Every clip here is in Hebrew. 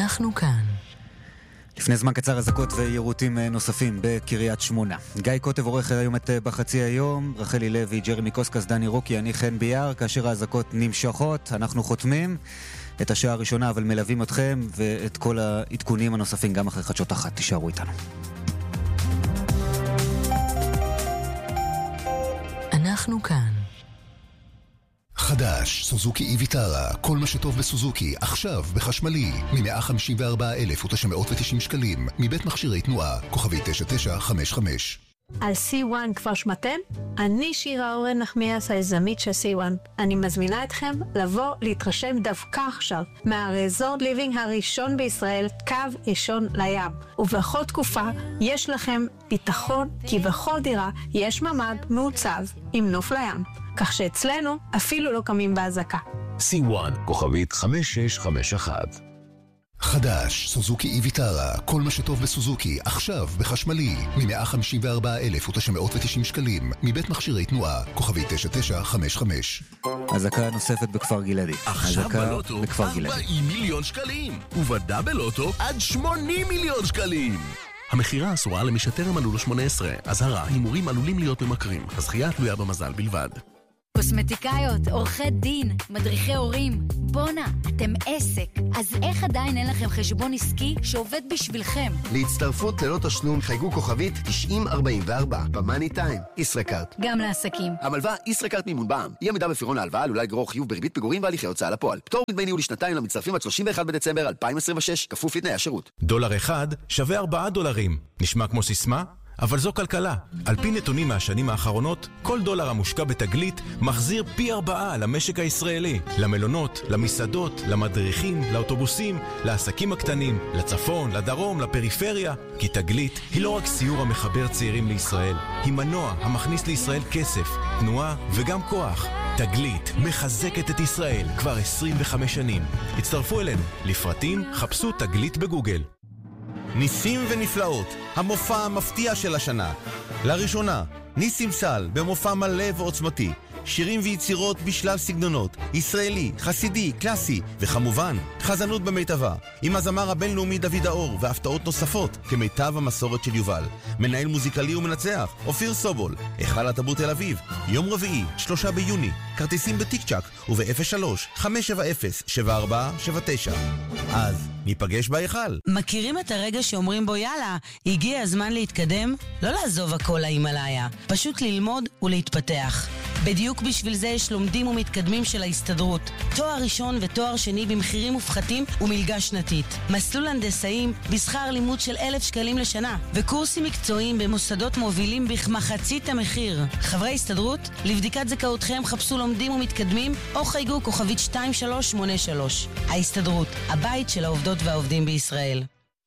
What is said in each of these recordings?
אנחנו כאן. לפני זמן קצר אזעקות ויירוטים נוספים בקריית שמונה. גיא קוטב עורך היום את בחצי היום, רחלי לוי, ג'רמי קוסקס, דני רוקי, אני חן ביאר. כאשר האזעקות נמשכות, אנחנו חותמים את השעה הראשונה, אבל מלווים אתכם ואת כל העדכונים הנוספים גם אחרי חדשות אחת. תישארו איתנו. אנחנו כאן. חדש, סוזוקי איביטרה, כל מה שטוב בסוזוקי, עכשיו בחשמלי, מ-154,990 שקלים, מבית מכשירי תנועה, כוכבי 9955. על C1 כבר שמעתם? אני שירה אורן נחמיאס, היזמית של C1. אני מזמינה אתכם לבוא להתרשם דווקא עכשיו מהרזורט ליבינג הראשון בישראל, קו אישון לים. ובכל תקופה יש לכם ביטחון, כי בכל דירה יש ממד מעוצב עם נוף לים. כך שאצלנו אפילו לא קמים בהזקה. C1, כוכבית 5651. חדש, סוזוקי איביטרה, כל מה שטוב בסוזוקי, עכשיו בחשמלי, מ-154,990 שקלים, מבית מכשירי תנועה, כוכבי 9955. אזעקה נוספת בכפר גלעדי. עכשיו בלוטו 40 מיליון שקלים, ובדאבל אוטו עד 80 מיליון שקלים. המחירה אסורה למי שטרם מלאו לו 18. אזהרה, הימורים עלולים להיות ממכרים. הזכייה תלויה במזל בלבד. קוסמטיקאיות, עורכי דין, מדריכי הורים. בונה, אתם עסק. אז איך עדיין אין לכם חשבון עסקי שעובד בשבילכם? להצטרפות ללא תשלום חייגו כוכבית 9044 במאני טיים. ישראכרט. גם לעסקים. המלווה ישראכרט מימון בע"מ. אי עמידה בפירעון ההלוואה עלולה לגרור חיוב בריבית פיגורים והליכי הוצאה לפועל. פטור מדמי ניהול לשנתיים למצטרפים עד 31 בדצמבר 2026, כפוף לתנאי השירות. דולר אחד שווה 4 דולרים. נשמע כמו סיסמה? אבל זו כלכלה. על פי נתונים מהשנים האחרונות, כל דולר המושקע בתגלית מחזיר פי 4 למשק הישראלי. למלונות, למסעדות, למדריכים, לאוטובוסים, לעסקים הקטנים, לצפון, לדרום, לפריפריה. כי תגלית היא לא רק סיור המחבר צעירים לישראל, היא מנוע המכניס לישראל כסף, תנועה וגם כוח. תגלית מחזקת את ישראל כבר 25 שנים. הצטרפו אלינו. לפרטים חפשו תגלית בגוגל. ניסים ונפלאות, המופע המפתיע של השנה. לראשונה, ניסים סל במופע מלא ועוצמתי. שירים ויצירות בשלל סגנונות, ישראלי, חסידי, קלאסי, וכמובן, חזנות במיטבה, עם הזמר הבינלאומי דוד האור, והפתעות נוספות, כמיטב המסורת של יובל. מנהל מוזיקלי ומנצח, אופיר סובול, היכל התרבות תל אביב, יום רביעי, 3 ביוני, כרטיסים בטיק-צ'ק וב-03-570-7479. אז, ניפגש בהיכל. מכירים את הרגע שאומרים בו יאללה, הגיע הזמן להתקדם? לא לעזוב הכל להימאליה, פשוט ללמוד ולהתפתח. בדיוק בשביל זה יש לומדים ומתקדמים של ההסתדרות. תואר ראשון ותואר שני במחירים מופחתים ומלגה שנתית. מסלול הנדסאים בשכר לימוד של 1,000 שקלים לשנה. וקורסים מקצועיים במוסדות מובילים בכמחצית המחיר. חברי הסתדרות, לבדיקת זכאותכם חפשו לומדים ומתקדמים או חייגו כוכבית 2383. ההסתדרות, הבית של העובדות והעובדים בישראל.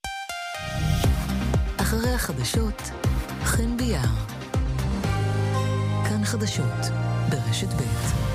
אחרי החדשות, חן ביאר. כאן חדשות ברשת ב'.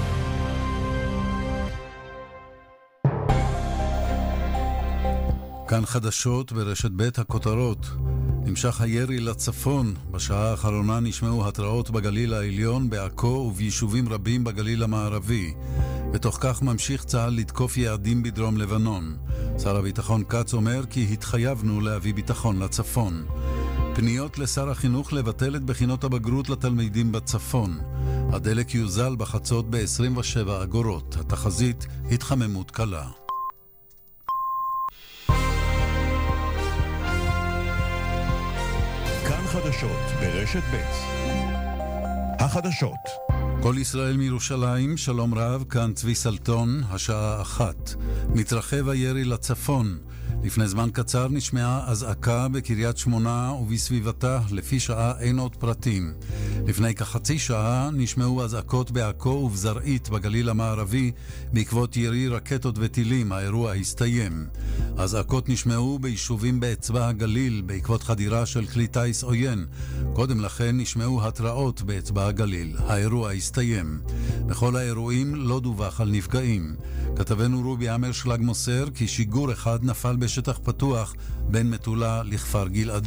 כאן חדשות ברשת ב'. הכותרות: נמשך הירי לצפון. בשעה האחרונה נשמעו התראות בגליל העליון, בעכו וביישובים רבים בגליל המערבי. בתוך כך ממשיך צה"ל לתקוף יעדים בדרום לבנון. שר הביטחון קץ אומר כי התחייבנו להביא ביטחון לצפון. פניות לשר החינוך לבטל את בחינות הבגרות לתלמידים בצפון. הדלק יוזל בחצות ב-27 אגורות. התחזית התחממות קלה. כאן חדשות ברשת ב'. החדשות. כל ישראל מירושלים, שלום רב, כאן צבי סלטון, השעה 1. מתרחב הירי לצפון. לפני זמן קצר נשמעה אזעקה בקריית שמונה ובסביבתה, לפי שעה אין עוד פרטים. לפני כחצי שעה נשמעו אזעקות בעכו ובזרעית בגליל המערבי בעקבות ירי רקטות וטילים. האירוע הסתיים. אזעקות נשמעו ביישובים באצבע הגליל בעקבות חדירה של כלי טיס עוין. קודם לכן נשמעו התראות באצבע הגליל. האירוע הסתיים. בכל האירועים לא דווח על נפגעים. כתבנו רובי אמרשלג מוסר כי שיגור אחד נפל בשטח פתוח בין מטולה לכפר גלעדי.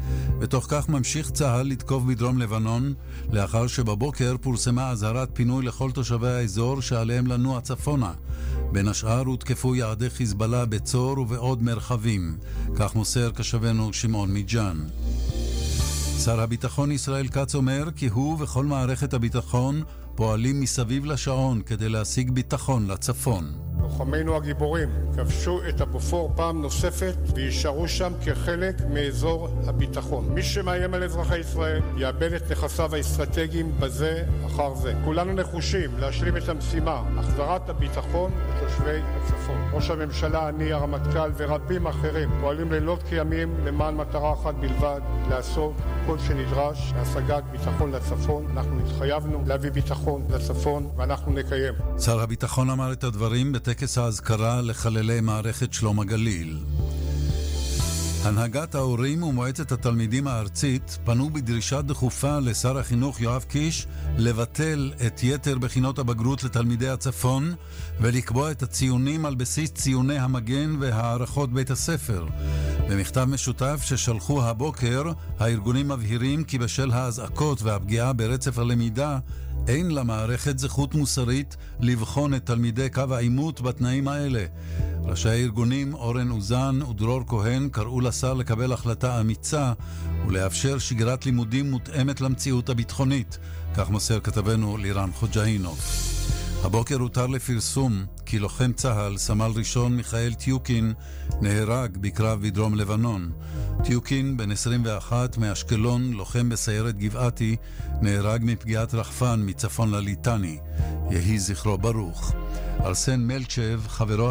בתוך כך ממשיך צה"ל לתקוף בדרום לבנון, לאחר שבבוקר פורסמה אזהרת פינוי לכל תושבי האזור שעליהם לנוע צפונה. בין השאר הותקפו יעדי חיזבאללה בצור ובעוד מרחבים. כך מוסר כשבנו שמעון מיג'אן. שר הביטחון ישראל כץ אומר כי הוא וכל מערכת הביטחון פועלים מסביב לשעון כדי להשיג ביטחון לצפון. לוחמינו הגיבורים כבשו את הבופור פעם נוספת וישארו שם כחלק מאזור הביטחון. מי שמאיים על אזרחי ישראל יאבד את נכסיו האסטרטגיים בזה אחר זה. כולנו נחושים להשלים את המשימה, החזרת הביטחון לתושבי הצפון. ראש הממשלה, אני, הרמטכ"ל ורבים אחרים פועלים לילות כימים למען מטרה אחת בלבד, לעשות כל שנדרש להשגת ביטחון לצפון. אנחנו התחייבנו להביא ביטחון לצפון ואנחנו נקיים. שר הביטחון אמר את הדברים בטקס ההזכרה לחללי מערכת שלום הגליל. הנהגת ההורים ומועצת התלמידים הארצית פנו בדרישה דחופה לשר החינוך יואב קיש לבטל את יתר בחינות הבגרות לתלמידי הצפון ולקבוע את הציונים על בסיס ציוני המגן והערכות בית הספר. במכתב משותף ששלחו הבוקר, הארגונים מבהירים כי בשל האזעקות והפגיעה ברצף הלמידה אין למערכת זכות מוסרית לבחון את תלמידי קו העימות בתנאים האלה. ראשי הארגונים אורן אוזן ודרור כהן קראו לשר לקבל החלטה אמיצה ולאפשר שגרת לימודים מותאמת למציאות הביטחונית. כך מוסר כתבנו לירן חוג'אינוב. הבוקר הותר לפרסום כי לוחם צה"ל, סמל ראשון מיכאל טיוקין, נהרג בקרב בדרום לבנון. טיוקין, בן 21 מאשקלון, לוחם בסיירת גבעתי, נהרג מפגיעת רחפן מצפון לליטני. יהי זכרו ברוך. ארסן מלצ'ב, חברו